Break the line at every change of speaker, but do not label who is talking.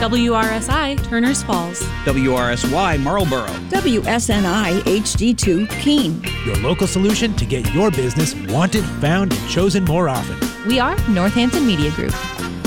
WRSI Turners Falls.
WRSY Marlboro.
WSNI HD2 Keene.
Your local solution to get your business wanted, found, and chosen more often.
We are Northampton Media Group.